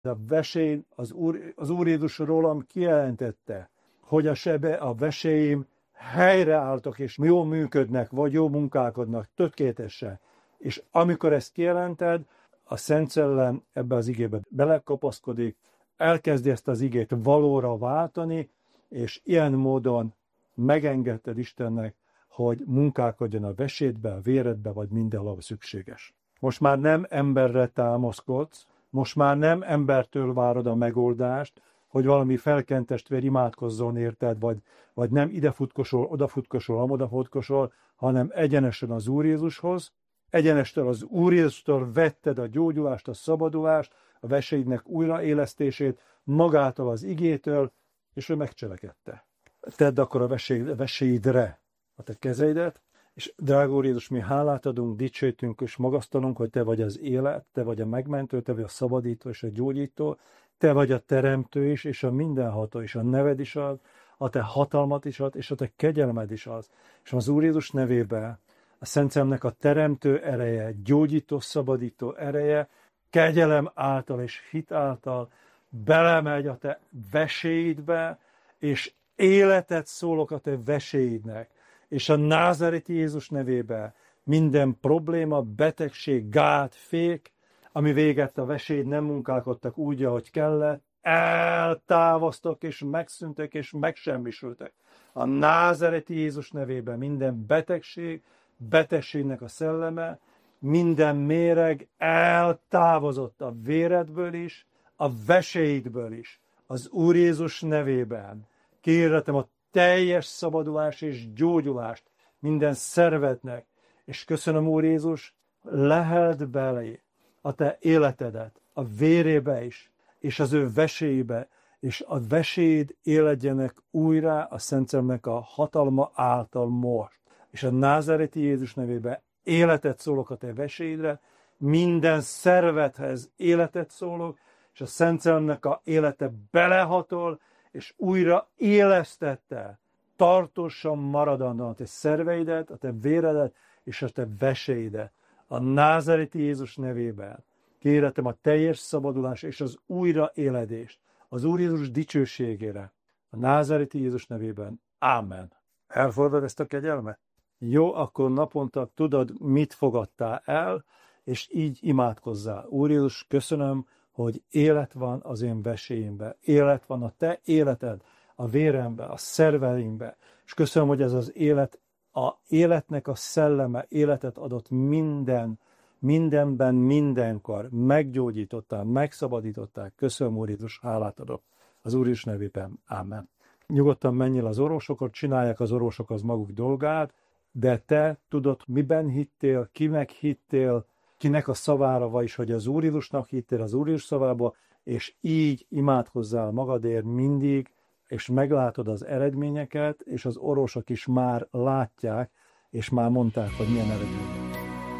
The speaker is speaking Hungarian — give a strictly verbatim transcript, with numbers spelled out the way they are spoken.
A vesély, az Úr, az Úr Jézus rólam kijelentette, hogy a sebe, a vesélyim helyreálltak, és jól működnek, vagy jól munkálkodnak, tökéletesen. És amikor ezt kijelented, a Szent Szellem ebbe az igébe belekapaszkodik, elkezdi ezt az igét valóra váltani, és ilyen módon megengedted Istennek, hogy munkálkodjon a vesédbe, a véredbe, vagy mindenhol szükséges. Most már nem emberre támaszkodsz, most már nem embertől várod a megoldást, hogy valami felkent testvér imádkozzon érted, vagy, vagy nem ide futkosol, oda futkosol, amoda futkosol, hanem egyenesen az Úr Jézushoz, egyenesen az Úr Jézustól vetted a gyógyulást, a szabadulást, a veséidnek újraélesztését, magától az igétől, és ő megcselekedte. Tedd akkor a veséidre a te kezeidet, és drága Úr Jézus, mi hálát adunk, dicsőítünk és magasztalunk, hogy te vagy az élet, te vagy a megmentő, te vagy a szabadító és a gyógyító, te vagy a teremtő is, és a mindenható, és a neved is az, a te hatalmat is az, és a te kegyelmed is az. És az Úr Jézus nevében a Szent Szellemnek a teremtő ereje, gyógyító, szabadító ereje, kegyelem által és hit által belemegy a te veséidbe, és életet szólok a te veséidnek. És a názáreti Jézus nevében minden probléma, betegség, gát, fék, ami véget a veséid nem munkálkodtak úgy, ahogy kellett, eltávoztak, és megszűntek, és megsemmisültek. A názáreti Jézus nevében minden betegség, betegségnek a szelleme, minden méreg eltávozott a véredből is, a veséidből is. Az Úr Jézus nevében kérhetem a teljes szabadulás és gyógyulást minden szervednek, és köszönöm, Úr Jézus, leheld belé a te életedet, a vérébe is, és az ő veséibe, és a veséid éledjenek újra a Szent Szellemnek a hatalma által most. És a názáreti Jézus nevében életet szólok a te veséidre, minden szervedhez életet szólok, és a Szent Szellemnek a élete belehatol, és újra élesztette, tartósan maradandóan a te szerveidet, a te véredet és a te veséidet. A názáreti Jézus nevében kérhetem a teljes szabadulás és az újraéledést az Úr Jézus dicsőségére. A názáreti Jézus nevében. Ámen. Elfogadod ezt a kegyelmet? Jó, akkor naponta tudod, mit fogadtál el, és így imádkozzál. Úr Jézus, köszönöm, hogy élet van az én veséimben, élet van a te életed, a véremben, a szerveimben, és köszönöm, hogy ez az élet, a életnek a szelleme életet adott minden, mindenben, mindenkor, meggyógyítottál, megszabadítottál. Köszönöm, Úr Jézus, hálát adok. Az Úr Jézus nevében. Ámen. Nyugodtan menjél az orvosokhoz, csinálják az orvosok az maguk dolgát, de te tudod, miben hittél, kinek hittél, kinek a szavára, vagyis hogy az Úr Jézusnak hittél, az Úr Jézus szavába, és így imádkozzál magadért mindig, és meglátod az eredményeket, és az orvosok is már látják, és már mondták, hogy milyen eredmények.